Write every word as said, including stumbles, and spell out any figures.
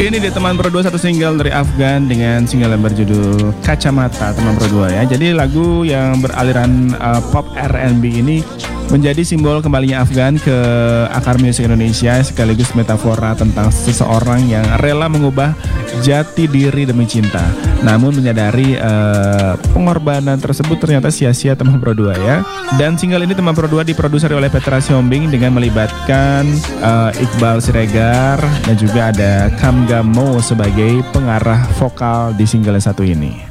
Jadi ini di teman Pro dua, satu single dari Afgan dengan single yang berjudul Kacamata, teman Pro dua ya. Jadi lagu yang beraliran uh, pop R and B ini menjadi simbol kembalinya Afgan ke akar musik Indonesia, sekaligus metafora tentang seseorang yang rela mengubah jati diri demi cinta. Namun menyadari uh, pengorbanan tersebut ternyata sia-sia, teman Pro dua ya. Dan single ini teman Pro dua diproduksi oleh Petra Siombing dengan melibatkan uh, Iqbal Siregar dan juga ada Kam Gamo sebagai pengarah vokal di single satu ini.